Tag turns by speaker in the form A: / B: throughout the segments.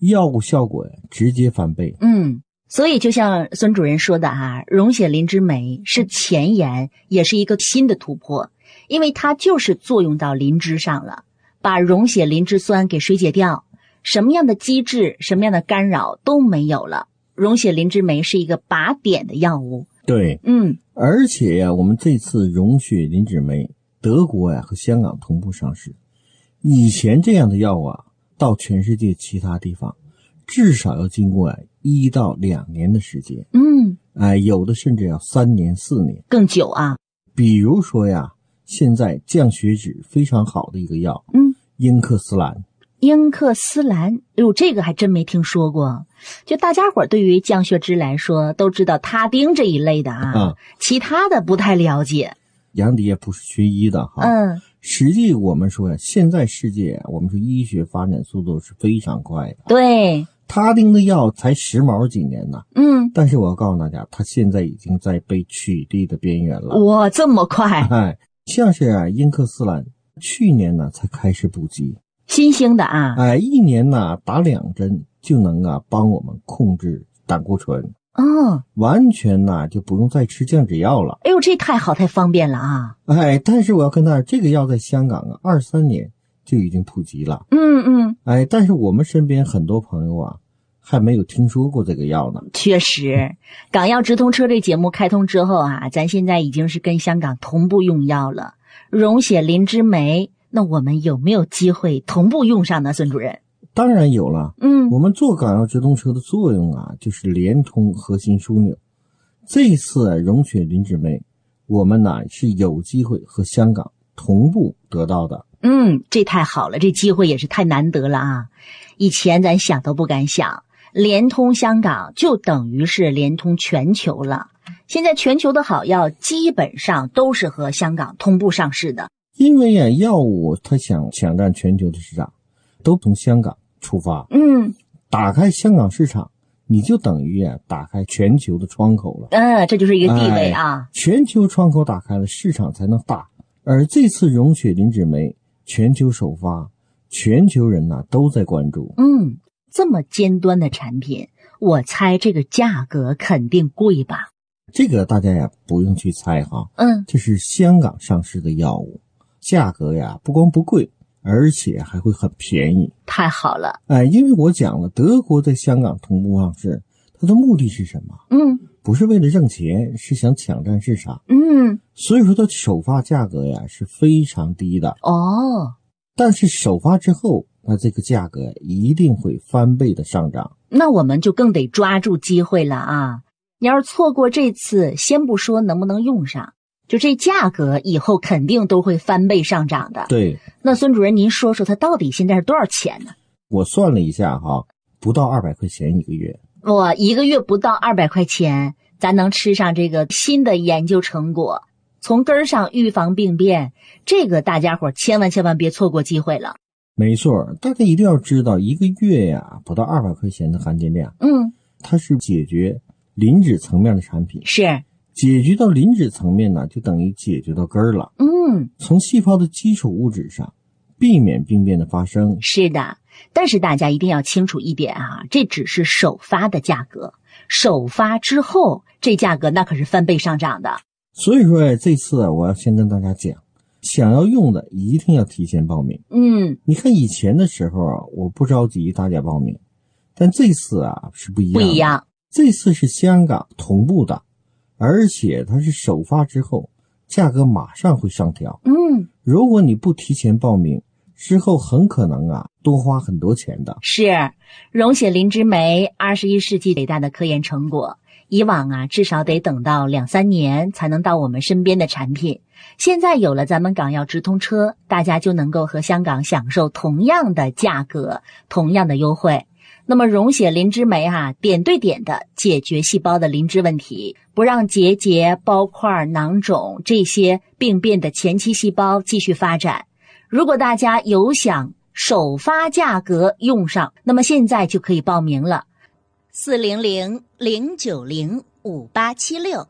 A: 药物效果直接翻倍。
B: 所以就像孙主任说的溶血灵芝酶是前沿，也是一个新的突破，因为它就是作用到灵芝上了，把溶血灵芝酸给水解掉，什么样的机制，什么样的干扰都没有了。溶血灵芝酶是一个靶点的药物。
A: 对，而且呀，我们这次溶血灵芝酶，德国和香港同步上市。以前这样的药到全世界其他地方，至少要经过1到2年的时间。有的甚至要3年4年，
B: 更久啊。
A: 比如说现在降血脂非常好的一个药，英克斯兰。
B: 英克斯兰，这个还真没听说过。就大家伙对于降血脂来说，都知道他汀这一类的其他的不太了解。
A: 杨迪也不是学医的实际我们说现在世界我们说医学发展速度是非常快的。
B: 对，
A: 他汀的药才时髦几年呢。但是我要告诉大家，它现在已经在被取缔的边缘了。
B: 哇，这么快！
A: 像是英克斯兰去年呢才开始普及，
B: 新兴的
A: 1年呢打2针就能帮我们控制胆固醇。完全就不用再吃降脂药了。
B: 这太好太方便了
A: 但是我要跟大家，这个药在香港23年就已经普及了。但是我们身边很多朋友还没有听说过这个药呢。
B: 确实，港药直通车这节目开通之后咱现在已经是跟香港同步用药了。溶血灵芝酶，那我们有没有机会同步用上呢，孙主任？
A: 当然有了。我们做港药直通车的作用就是连通核心枢纽。这次溶血灵芝酶，我们是有机会和香港同步得到的。
B: 这太好了，这机会也是太难得了以前咱想都不敢想，连通香港就等于是连通全球了。现在全球的好药基本上都是和香港同步上市的。
A: 因为药物它想抢占全球的市场，都从香港出发。打开香港市场，你就等于打开全球的窗口了。
B: 这就是一个地位
A: 全球窗口打开了，市场才能大。而这次溶血灵芝酶全球首发，全球人都在关注。
B: 这么尖端的产品，我猜这个价格肯定贵吧？
A: 这个大家不用去猜这是香港上市的药物，价格不光不贵，而且还会很便宜。
B: 太好了。
A: 因为我讲了，德国在香港同步上市，它的目的是什么？不是为了挣钱，是想抢占市场。所以说它首发价格是非常低的。但是首发之后，那这个价格一定会翻倍的上涨。
B: 那我们就更得抓住机会了你要是错过这次，先不说能不能用上，就这价格以后肯定都会翻倍上涨的。
A: 对。
B: 那孙主任您说说它到底现在是多少钱呢？
A: 我算了一下不到200块钱一个月。
B: 哇，1个月不到200块钱，咱能吃上这个新的研究成果，从根儿上预防病变，这个大家伙千万别错过机会了。
A: 没错，大家一定要知道1个月不到200块钱的含金量。它是解决磷脂层面的产品。
B: 是。
A: 解决到磷脂层面就等于解决到根儿了。从细胞的基础物质上避免病变的发生。
B: 是的，但是大家一定要清楚一点这只是首发的价格，首发之后这价格那可是翻倍上涨的。
A: 所以说这次我要先跟大家讲，想要用的一定要提前报名。你看以前的时候我不着急大家报名，但这次是不一样的。
B: 不一样，
A: 这次是香港同步的，而且它是首发之后价格马上会上调。如果你不提前报名，之后很可能多花很多钱的。
B: 是，溶血灵芝酶21世纪伟大的科研成果，以往至少得等到2、3年才能到我们身边的产品。现在有了咱们港药直通车，大家就能够和香港享受同样的价格，同样的优惠。那么溶血灵芝酶点对点的解决细胞的磷脂问题，不让结节、包块、囊肿这些病变的前期细胞继续发展。如果大家有想首发价格用上，那么现在就可以报名了。400-090-5876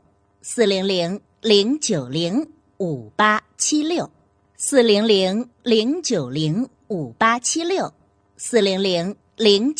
B: 400-090-5876 400-090-5876 400-090